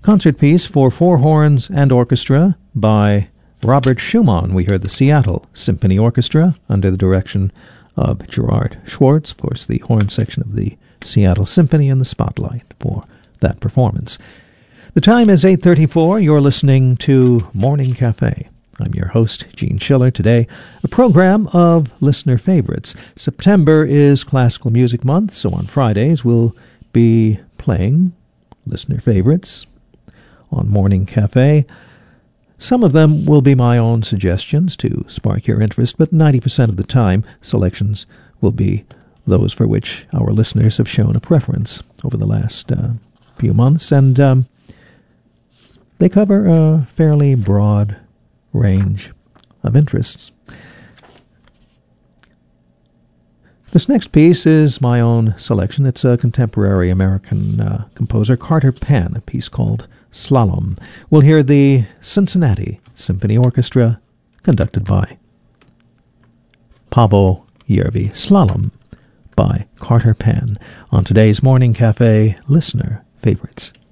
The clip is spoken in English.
Concert piece for four horns and orchestra by Robert Schumann. We heard the Seattle Symphony Orchestra under the direction of Gerard Schwartz, of course, the horn section of the Seattle Symphony in the spotlight for that performance. The time is 8:34. You're listening to Morning Cafe. I'm your host, Gene Schiller. Today, a program of listener favorites. September is Classical Music Month, so on Fridays we'll be playing listener favorites on Morning Cafe. Some of them will be my own suggestions to spark your interest, but 90% of the time, selections will be those for which our listeners have shown a preference over the last few months, and they cover a fairly broad range of interests. This next piece is my own selection. It's a contemporary American composer, Carter Penn, a piece called Slalom. We'll hear the Cincinnati Symphony Orchestra, conducted by Paavo Järvi. Slalom by Carter Penn on today's Morning Cafe Listener Favorites.